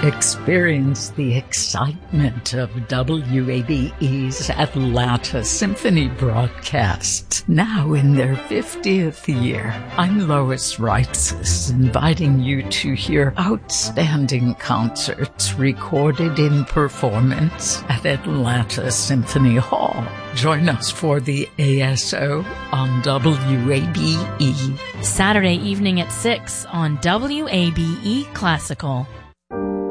Experience the excitement of WABE's Atlanta Symphony broadcasts, now in their 50th year. I'm Lois Reitzes, inviting you to hear outstanding concerts recorded in performance at Atlanta Symphony Hall. Join us for the ASO on WABE. Saturday evening at 6 on WABE Classical.